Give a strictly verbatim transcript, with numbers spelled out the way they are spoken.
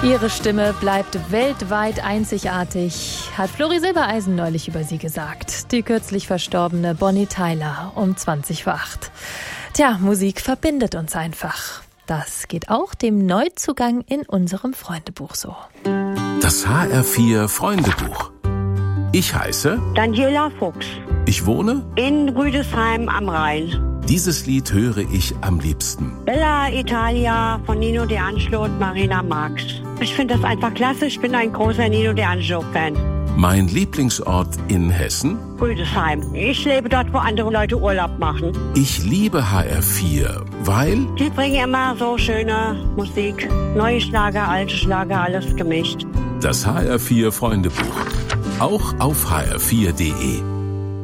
Ihre Stimme bleibt weltweit einzigartig, hat Flori Silbereisen neulich über sie gesagt. Die kürzlich verstorbene Bonnie Tyler um zwanzig vor acht. Tja, Musik verbindet uns einfach. Das geht auch dem Neuzugang in unserem Freundebuch so. Das H R vier Freundebuch. Ich heiße Daniela Fuchs. Ich wohne in Rüdesheim am Rhein. Dieses Lied höre ich am liebsten. Bella Italia von Nino D'Angelo und Marina Marx. Ich finde das einfach klasse. Ich bin ein großer Nino D'Angelo-Fan. Mein Lieblingsort in Hessen? Rüdesheim. Ich lebe dort, wo andere Leute Urlaub machen. Ich liebe H R vier, weil die bringen immer so schöne Musik. Neue Schlager, alte Schlager, alles gemischt. Das H R vier Freundebuch. Auch auf h r vier punkt d e.